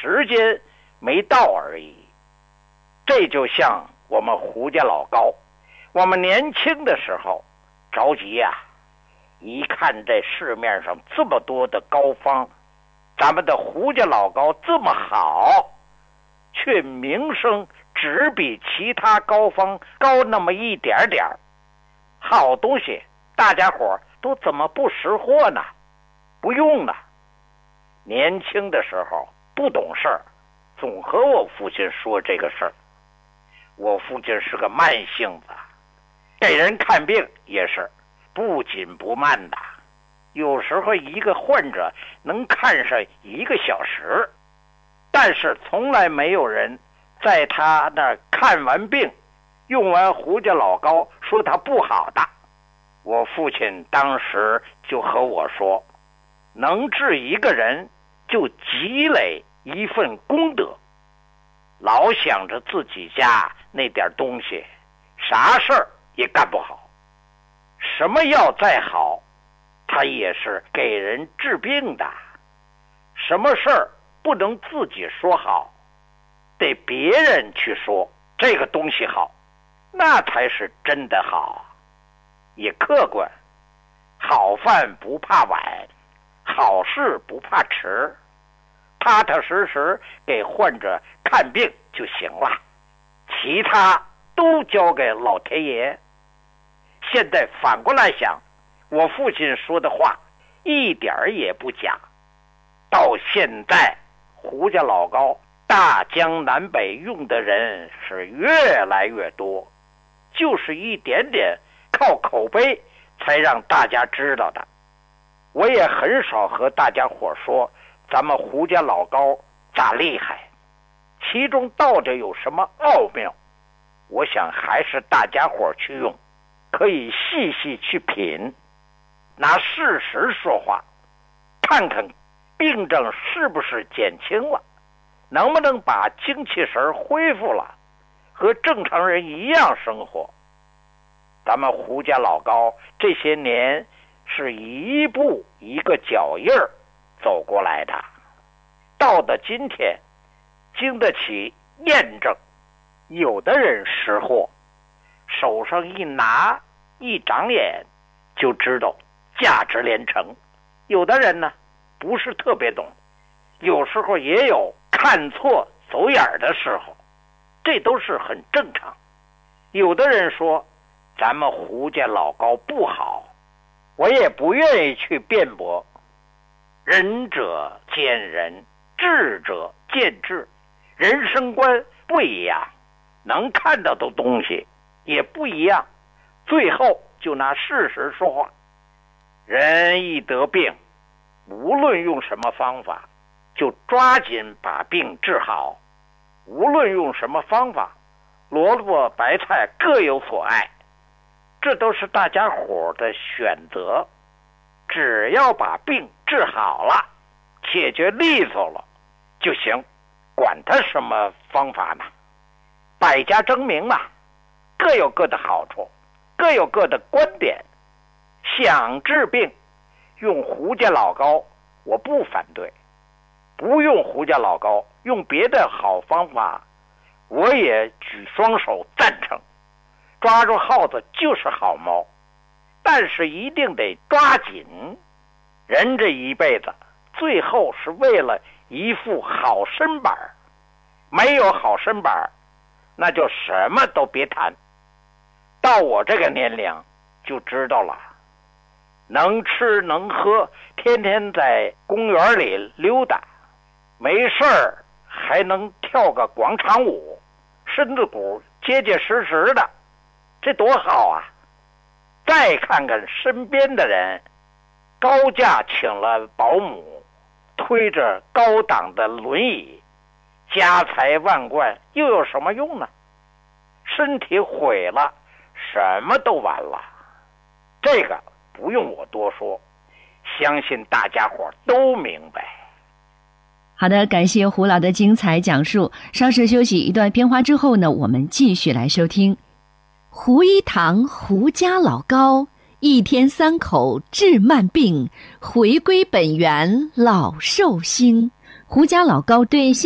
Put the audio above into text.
时间没到而已。这就像我们胡家老高，我们年轻的时候着急呀，一看这市面上这么多的膏方，咱们的胡家老高这么好，却名声只比其他膏方高那么一点点，好东西大家伙都怎么不识货呢？不用呢。年轻的时候不懂事儿，总和我父亲说这个事儿。我父亲是个慢性子，给人看病也是不紧不慢的，有时候一个患者能看上1个小时，但是从来没有人在他那儿看完病用完胡家老膏说他不好的。我父亲当时就和我说，能治一个人就积累一份功德，老想着自己家那点东西，啥事儿也干不好。什么药再好，它也是给人治病的。什么事儿不能自己说好，得别人去说这个东西好，那才是真的好，也客观。好饭不怕晚，好事不怕迟，踏踏实实给患者看病就行了，其他都交给老天爷。现在反过来想，我父亲说的话一点也不假。到现在胡家老膏大江南北用的人是越来越多，就是一点点靠口碑才让大家知道的。我也很少和大家伙说咱们胡家老膏咋厉害，其中到底有什么奥妙，我想还是大家伙去用，可以细细去品，拿事实说话，看看病症是不是减轻了，能不能把精气神恢复了，和正常人一样生活。咱们胡家老膏这些年是一步一个脚印儿走过来的，到了今天经得起验证。有的人识货，手上一拿一长眼就知道价值连城，有的人呢不是特别懂，有时候也有看错走眼的时候，这都是很正常。有的人说咱们胡家老膏不好，我也不愿意去辩驳。仁者见仁，智者见智，人生观不一样，能看到的东西也不一样，最后就拿事实说话。人一得病，无论用什么方法，就抓紧把病治好。无论用什么方法，萝卜白菜各有所爱，这都是大家伙的选择。只要把病治好了，解决利索了就行，管他什么方法呢？百家争鸣嘛，各有各的好处，各有各的观点。想治病用胡家老膏我不反对，不用胡家老膏用别的好方法我也举双手赞成。抓住耗子就是好猫，但是一定得抓紧。人这一辈子最后是为了一副好身板，没有好身板那就什么都别谈。到我这个年龄就知道了，能吃能喝，天天在公园里溜达，没事儿还能跳个广场舞，身子骨结结实实的，这多好啊！再看看身边的人，高价请了保姆，推着高档的轮椅，家财万贯又有什么用呢？身体毁了，什么都完了。这个不用我多说，相信大家伙都明白。 好的，感谢胡老的精彩讲述。稍事休息一段片花之后呢，我们继续来收听胡一堂胡家老膏，一天3口治慢病，回归本源老寿星。胡家老膏对